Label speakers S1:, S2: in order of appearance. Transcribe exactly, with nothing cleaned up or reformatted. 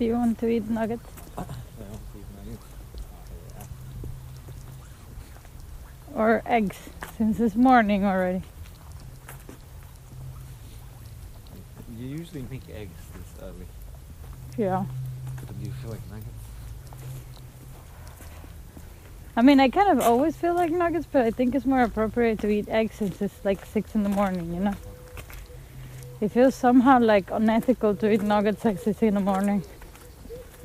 S1: Do you want to eat nuggets?
S2: I want to eat nuggets. Yeah.
S1: Or eggs, since it's morning already.
S2: You usually make eggs this early.
S1: Yeah.
S2: But do you feel like nuggets?
S1: I mean, I kind of always feel like nuggets, but I think it's more appropriate to eat eggs since it's like six in the morning, you know? It feels somehow like unethical to eat nuggets at six in the morning.